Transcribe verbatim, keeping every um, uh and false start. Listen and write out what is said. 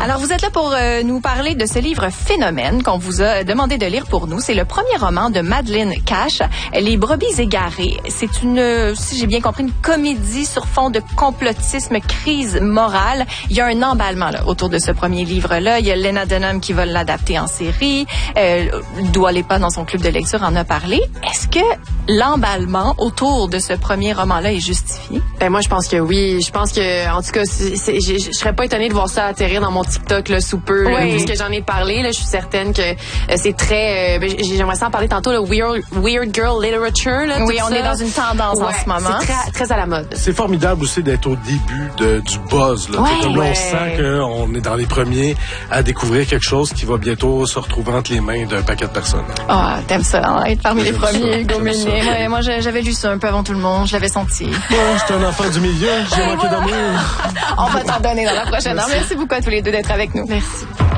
Alors, vous êtes là pour euh, nous parler de ce livre Phénomène qu'on vous a demandé de lire pour nous. C'est le premier roman de Madeleine Cash, Les brebis égarées. C'est une, si j'ai bien compris, une comédie sur fond de complotisme, crise morale. Il y a un emballement là, autour de ce premier livre-là. Il y a Lena Dunham qui va l'adapter en série. Euh, Dua Lipa, dans son club de lecture, en a parlé. Est-ce que l'emballement autour de ce premier roman-là est justifié? Ben moi, je pense que oui. Je pense que, en tout cas, c'est, c'est, je, je serais pas étonnée de voir ça atterrir dans mon TikTok là, sous peu. Oui. Là, puisque j'en ai parlé, là, je suis certaine que euh, c'est très... Euh, ben, j'aimerais ça en parler tantôt, le weird, weird girl literature. Là, oui, on ça. est dans une tendance ouais, en ce moment. C'est très, très à la mode. C'est formidable aussi d'être au début de, du buzz. Là. Ouais, Comme là, ouais. on sent qu'on est dans les premiers à découvrir quelque chose qui va bientôt se retrouver entre les mains d'un paquet de personnes. Ah, oh, t'aimes ça, hein, être parmi J'aime les premiers, ça, Hugo j'aime Meunier. ça. Ouais, moi, j'avais lu ça un peu avant tout le monde. Je l'avais senti. Bon, j'étais un enfant du milieu, j'ai manqué d'amour. On va t'en donner dans la prochaine heure. Merci beaucoup à tous les deux d'être avec nous. Merci.